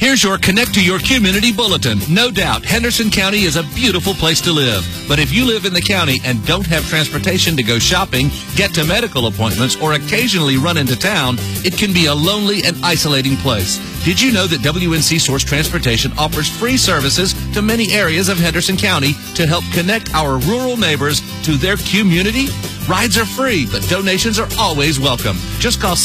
Here's your Connect to Your Community Bulletin. No doubt, Henderson County is a beautiful place to live. But if you live in the county and don't have transportation to go shopping, get to medical appointments, or occasionally run into town, it can be a lonely and isolating place. Did you know that WNC Source Transportation offers free services to many areas of Henderson County to help connect our rural neighbors to their community? Rides are free, but donations are always welcome. Just call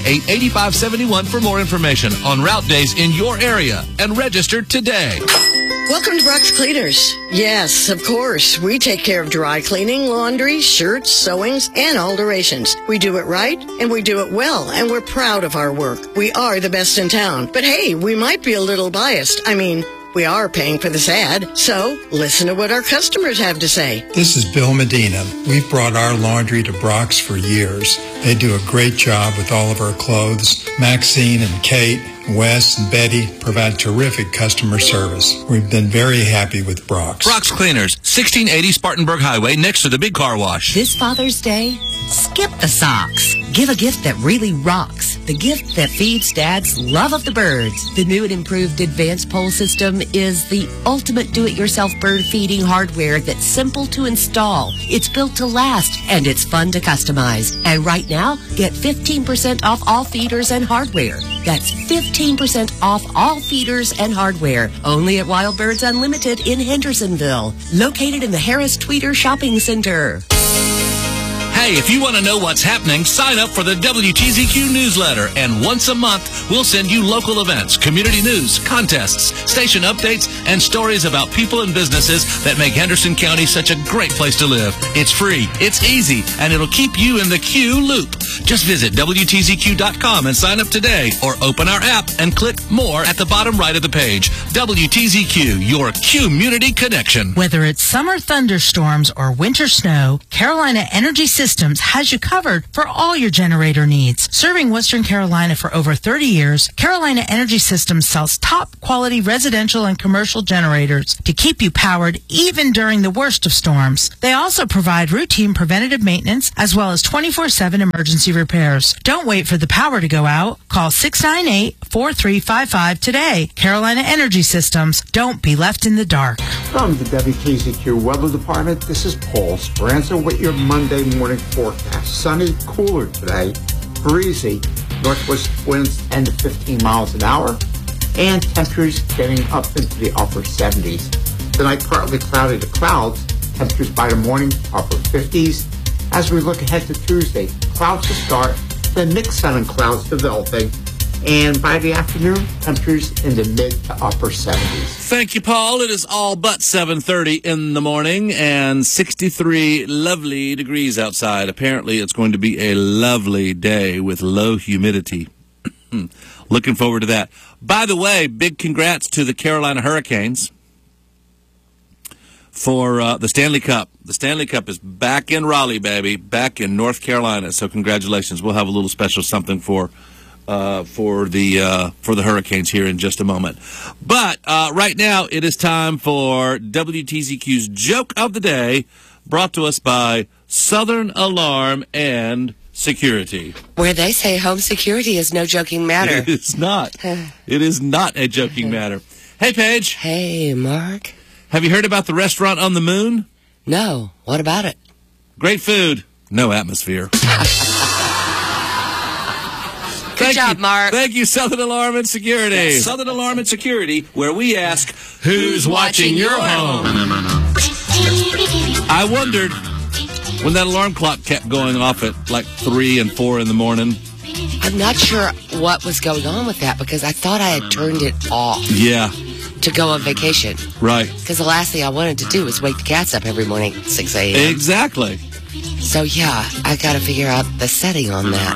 698-8571 for more information on route days in your area and register today. Welcome to Brock's Cleaners. Yes, of course. We take care of dry cleaning, laundry, shirts, sewings, and alterations. We do it right, and we do it well, and we're proud of our work. We are the best in town. But hey, we might be a little biased. I mean, we are paying for this ad, so listen to what our customers have to say. This is Bill Medina. We've brought our laundry to Brock's for years. They do a great job with all of our clothes. Maxine and Kate, Wes and Betty provide terrific customer service. We've been very happy with Brock's. Brock's Cleaners, 1680 Spartanburg Highway, next to the big car wash. This Father's Day, skip the socks. Give a gift that really rocks. The gift that feeds Dad's love of the birds. The new and improved Advanced Pole System is the ultimate do-it-yourself bird feeding hardware that's simple to install. It's built to last, and it's fun to customize. And right now, get 15% off all feeders and hardware. That's 15% off all feeders and hardware. Only at Wild Birds Unlimited in Hendersonville. Located in the Harris Tweeter Shopping Center. Hey, if you want to know what's happening, sign up for the WTZQ newsletter. And once a month, we'll send you local events, community news, contests, station updates, and stories about people and businesses that make Henderson County such a great place to live. It's free, it's easy, and it'll keep you in the Q loop. Just visit WTZQ.com and sign up today, or open our app and click More at the bottom right of the page. WTZQ, your community connection. Whether it's summer thunderstorms or winter snow, Carolina Energy Systems has you covered for all your generator needs. Serving Western Carolina for over 30 years, Carolina Energy Systems sells top quality residential and commercial generators to keep you powered even during the worst of storms. They also provide routine preventative maintenance as well as 24/7 emergency repairs. Don't wait for the power to go out. Call 698-4355 today. Carolina Energy Systems. Don't be left in the dark. From the WTZQ Weather Department, this is Paul Speranza with your Monday morning forecast. Sunny, cooler today, breezy, northwest winds 10 to 15 miles an hour, and temperatures getting up into the upper 70s. Tonight, partly cloudy to clouds, temperatures by the morning upper 50s. As we look ahead to Tuesday, clouds to start, then mixed sun and clouds developing. And by the afternoon, temperatures in the mid to upper 70s. Thank you, Paul. It is all but 7:30 in the morning and 63 lovely degrees outside. Apparently, it's going to be a lovely day with low humidity. Looking forward to that. By the way, big congrats to the Carolina Hurricanes for the Stanley Cup. The Stanley Cup is back in Raleigh, baby, back in North Carolina. So congratulations. We'll have a little special something for the Hurricanes here in just a moment. But right now, it is time for WTZQ's Joke of the Day, brought to us by Southern Alarm and Security. Where they say home security is no joking matter. It is not. It is not a joking matter. Hey, Paige. Hey, Mark. Have you heard about the restaurant on the moon? No. What about it? Great food. No atmosphere. Good job, Mark. Thank you, Southern Alarm and Security. Yes, Southern Alarm and Security, where we ask, who's watching your home? I wondered when that alarm clock kept going off at like 3 and 4 in the morning. I'm not sure what was going on with that because I thought I had turned it off. Yeah. To go on vacation. Right. Because the last thing I wanted to do was wake the cats up every morning at 6 a.m. Exactly. So, yeah, I got to figure out the setting on that.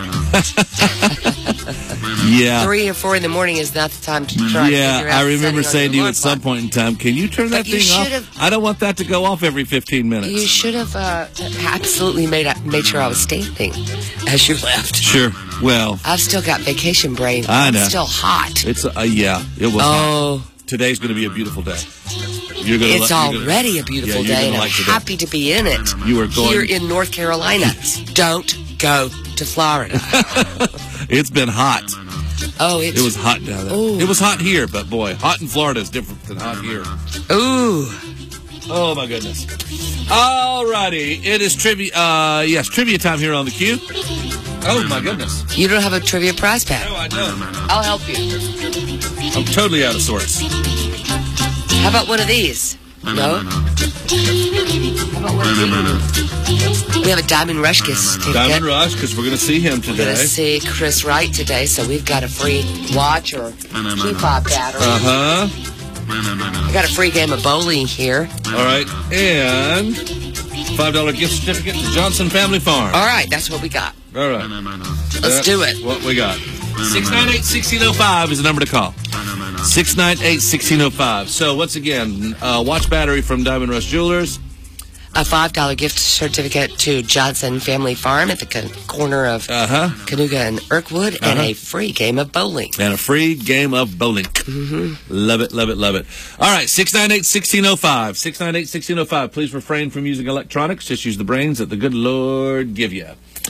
Yeah. 3 or 4 in the morning is not the time to try to figure out I remember saying to you at some point in time, can you turn that thing off? I don't want that to go off every 15 minutes. You should have absolutely made sure I was standing as you left. Sure. Well. I've still got vacation brain. I know. It's still hot. It's yeah, it was hot. Today's going to be a beautiful day. It's already a beautiful day, and I'm happy to be in it. You are going here in North Carolina. Don't go to Florida. It's been hot. Oh, It was hot down there. Ooh. It was hot here, but boy, hot in Florida is different than hot here. Ooh. Oh, my goodness. All righty. It is trivia. Yes, trivia time here on the Q. Oh, my goodness. You don't have a trivia prize pack. No, I don't. I'll help you. I'm totally out of sorts. How about one of these? No? How about one of these? We have a Diamond Rush gift certificate. Diamond Rush, because we're going to see him We're today. going to see Chris Wright today, so we've got a free watch or key pop battery. Uh-huh. I got a free game of bowling here. All right. And $5 gift certificate to Johnson Family Farm. All right, that's what we got. All right. Let's do it. What we got. 698-1605 is the number to call. 698-1605. So, once again, watch battery from Diamond Rush Jewelers. A $5 gift certificate to Johnson Family Farm at the corner of Canoga and Irkwood, and a free game of bowling. And a free game of bowling. Mm-hmm. Love it, love it, love it. All right, 698-1605. 698-1605. Please refrain from using electronics. Just use the brains that the good Lord give you.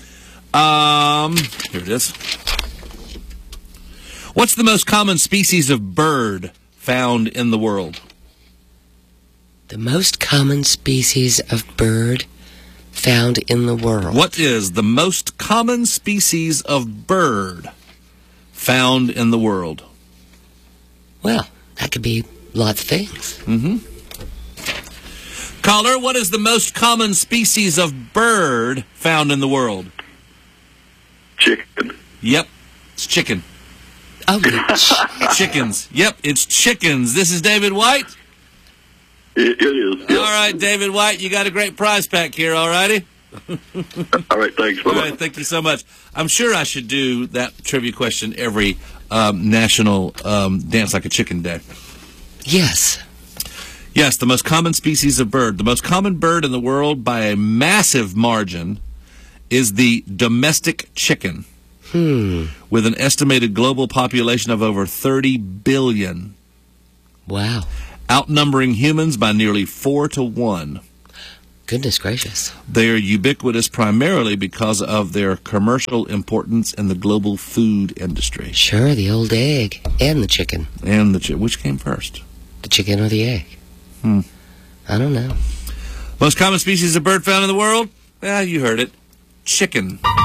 Here it is. What's the most common species of bird found in the world? The most common species of bird found in the world. What is the most common species of bird found in the world? Well, that could be lots of things. Mm-hmm. Caller, what is the most common species of bird found in the world? Chicken. Yep, it's chicken. Oh, Chickens. Yep, it's chickens. This is David White. It is. Yes. All right, David White, you got a great prize pack here, all righty? All right, thanks. All right, thank you so much. I'm sure I should do that trivia question every National Dance Like a Chicken Day. yes. Yes, the most common species of bird. The most common bird in the world by a massive margin is the domestic chicken, with an estimated global population of over 30 billion. Wow. Outnumbering humans by nearly 4 to 1. Goodness gracious. They are ubiquitous primarily because of their commercial importance in the global food industry. Sure, the old egg and the chicken. And which came first? The chicken or the egg? I don't know. Most common species of bird found in the world? Well, you heard it. Chicken.